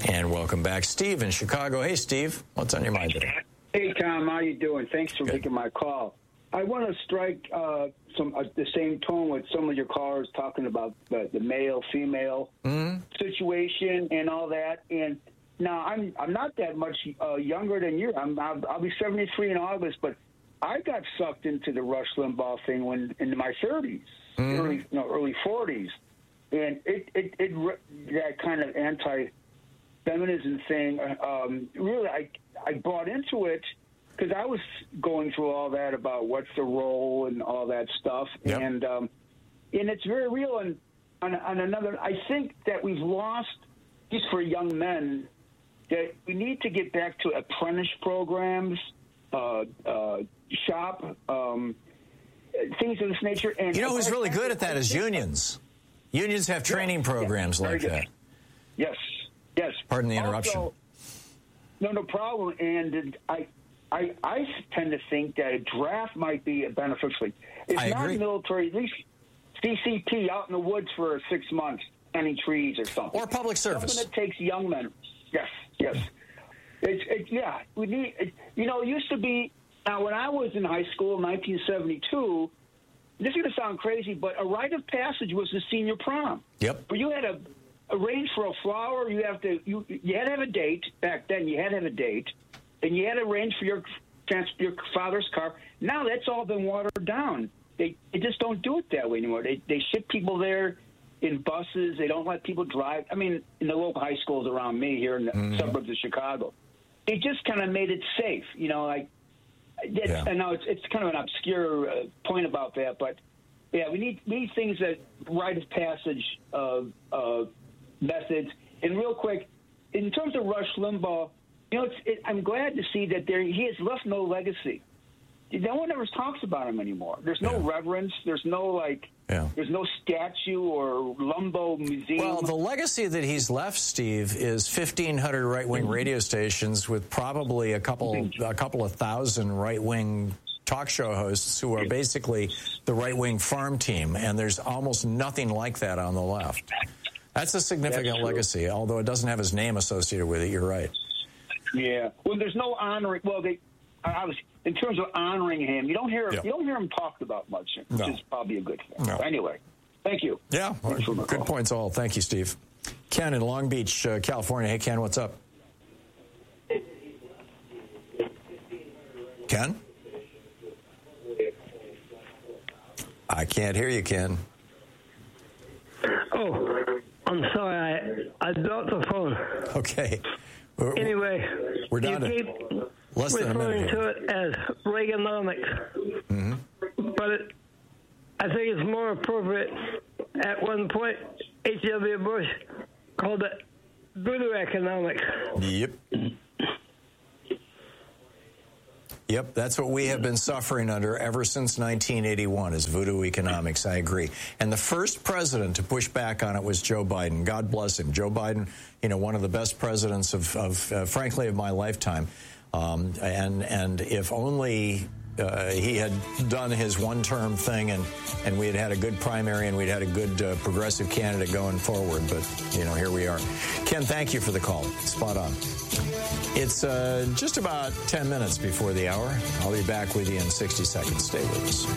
And welcome back, Steve in Chicago. Hey, Steve, what's on your mind today? Hey, Tom, how you doing? Thanks for taking my call. I want to strike the same tone with some of your callers talking about the male-female situation and all that. And now I'm not that much younger than you. I'll be 73 in August, but I got sucked into the Rush Limbaugh thing when in my 30s, early 40s, and it that kind of anti-feminism thing. Really, I bought into it because I was going through all that about what's the role and all that stuff, and it's very real. And on another, I think that we've lost, just for young men, that we need to get back to apprentice programs, shop, things of this nature. And you know who's really good at that is unions. Unions have training programs like that. Yes. Pardon the interruption. Also, no problem. And I tend to think that a draft might be beneficial. It's I not agree. military, at least CCP out in the woods for 6 months, planting trees or something. Or public service. Something that takes young men. Yes. We need. It used to be. Now, when I was in high school in 1972, this is going to sound crazy, but a rite of passage was the senior prom. Yep. Where you had to arrange for a flower. You had to have a date back then. You had to have a date, and you had to arrange for your father's car. Now that's all been watered down. They just don't do it that way anymore. They ship people there in buses. They don't let people drive. I mean, in the local high schools around me here in the suburbs of Chicago, they just kind of made it safe. I know it's kind of an obscure point about that, but yeah, we need things that rite of passage methods. And real quick, in terms of Rush Limbaugh, I'm glad to see that he has left no legacy. No one ever talks about him anymore. There's no reverence. There's no There's no statue or Lumbo museum. Well, the legacy that he's left, Steve, is 1,500 right-wing radio stations with probably a couple of thousand right-wing talk show hosts who are basically the right-wing farm team, and there's almost nothing like that on the left. That's a significant legacy, although it doesn't have his name associated with it. You're right. Yeah. Well, there's no honoring. Well, in terms of honoring him, you don't hear him talked about much, which is probably a good thing. No. Anyway, thank you. Yeah, good points all. Thank you, Steve. Ken in Long Beach, California. Hey, Ken, what's up? Ken? I can't hear you, Ken. Oh, I'm sorry. I dropped the phone. Okay. Anyway, we're down to less than a minute referring to it as Reaganomics. But I think it's more appropriate. At one point, H.W. Bush called it voodoo economics. Yep, that's what we have been suffering under ever since 1981 is voodoo economics. I agree. And the first president to push back on it was Joe Biden. God bless him. Joe Biden, one of the best presidents frankly, of my lifetime. And if only he had done his one-term thing and we had a good primary and we'd had a good progressive candidate going forward. But, here we are. Ken, thank you for the call. Spot on. It's just about 10 minutes before the hour. I'll be back with you in 60 seconds. Stay with us.